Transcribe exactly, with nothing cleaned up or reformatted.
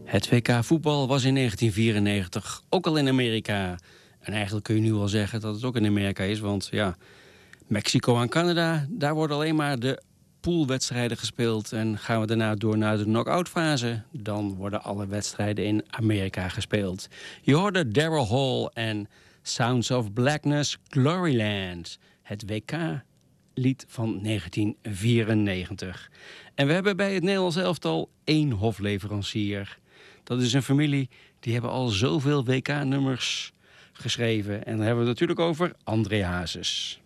Het W K voetbal was in negentien vierennegentig ook al in Amerika. En eigenlijk kun je nu wel zeggen dat het ook in Amerika is. Want ja, Mexico en Canada, daar worden alleen maar de poolwedstrijden gespeeld. En gaan we daarna door naar de knock-out fase, dan worden alle wedstrijden in Amerika gespeeld. Je hoorde Daryl Hall en Sounds of Blackness, Gloryland. Het W K-lied van negentien vierennegentig. En we hebben bij het Nederlands elftal één hofleverancier. Dat is een familie, die hebben al zoveel W K-nummers geschreven. En dan hebben we het natuurlijk over André Hazes.